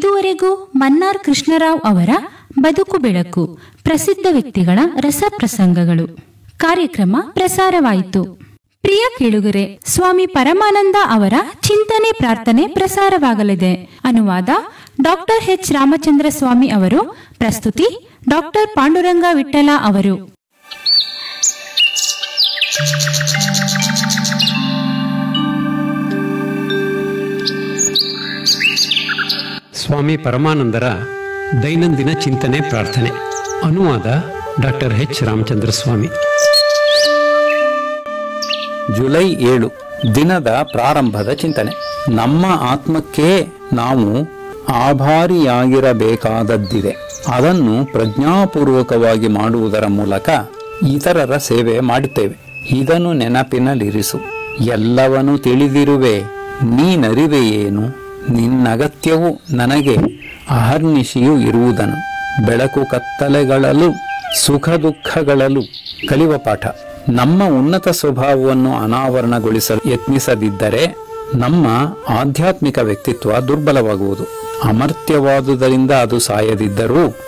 ಇದುವರೆಗೂ ಮನ್ನಾರ್ ಕೃಷ್ಣರಾವ್ ಅವರ ಬದುಕು ಬೆಳಕು ಪ್ರಸಿದ್ಧ ವ್ಯಕ್ತಿಗಳ ರಸಪ್ರಸಂಗಗಳು ಕಾರ್ಯಕ್ರಮ ಪ್ರಸಾರವಾಯಿತು. ಪ್ರಿಯ ಕೇಳುಗರೆ, ಸ್ವಾಮಿ ಪರಮಾನಂದ ಅವರ ಚಿಂತನೆ ಪ್ರಾರ್ಥನೆ ಪ್ರಸಾರವಾಗಲಿದೆ. ಅನುವಾದ ಡಾಕ್ಟರ್ ಎಚ್ ರಾಮಚಂದ್ರ ಸ್ವಾಮಿ ಅವರು. ಪ್ರಸ್ತುತಿ ಡಾಕ್ಟರ್ ಪಾಂಡುರಂಗ ವಿಠಲ ಅವರು. ಸ್ವಾಮಿ ಪರಮಾನಂದರ ದೈನಂದಿನ ಚಿಂತನೆ ಪ್ರಾರ್ಥನೆ. ಅನುವಾದ ಡಾಕ್ಟರ್ ಎಚ್ ರಾಮಚಂದ್ರ ಸ್ವಾಮಿ. ಜುಲೈ 7 ದಿನದ ಪ್ರಾರಂಭದ ಚಿಂತನೆ. ನಮ್ಮ ಆತ್ಮಕ್ಕೆ ನಾವು ಆಭಾರಿಯಾಗಿರಬೇಕಾದದ್ದಿದೆ. ಅದನ್ನು ಪ್ರಜ್ಞಾಪೂರ್ವಕವಾಗಿ ಮಾಡುವುದರ ಮೂಲಕ ಇತರರ ಸೇವೆ ಮಾಡುತ್ತೇವೆ. ಇದನ್ನು ನೆನಪಿನಲ್ಲಿರಿಸು. ಎಲ್ಲವನ್ನೂ ತಿಳಿದಿರುವೆ, ನೀನರಿವೆಯೇನು? ನಿನ್ನಗತ್ಯವು ನನಗೆ ಅಹರ್ನಿಶಿಯೂ ಇರುವುದನ್ನು. ಬೆಳಕು ಕತ್ತಲೆಗಳಲ್ಲೂ ಸುಖ ದುಃಖಗಳಲ್ಲೂ ಕಲಿಯುವ ಪಾಠ. ನಮ್ಮ ಉನ್ನತ ಸ್ವಭಾವವನ್ನು ಅನಾವರಣಗೊಳಿಸಲು ಯತ್ನಿಸದಿದ್ದರೆ ನಮ್ಮ ಆಧ್ಯಾತ್ಮಿಕ ವ್ಯಕ್ತಿತ್ವ ದುರ್ಬಲವಾಗುವುದು. ಅಮರ್ತ್ಯವಾದುದರಿಂದ ಅದು ಸಾಯದಿದ್ದರೂ